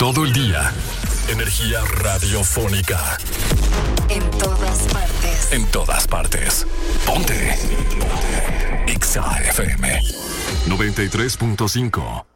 todo el día. Energía radiofónica. En todas partes. En todas partes. Ponte. Exa FM 93.5.